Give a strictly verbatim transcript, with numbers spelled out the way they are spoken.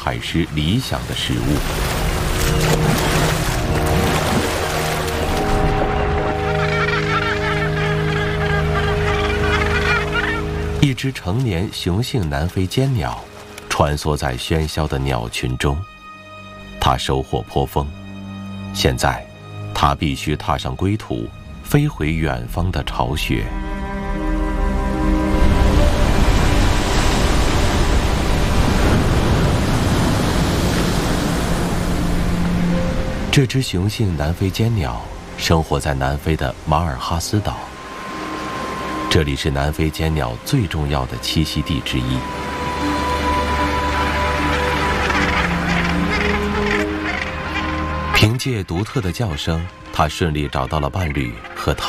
海狮理想的食物。一只成年雄性南非尖鸟穿梭在喧嚣的鸟群中，它收获颇丰。现在，它必须踏上归途，飞回远方的巢穴。这只雄性南非尖鸟生活在南非的马尔哈斯岛，这里是南非尖鸟最重要的栖息地之一。凭借独特的叫声，它顺利找到了伴侣和逃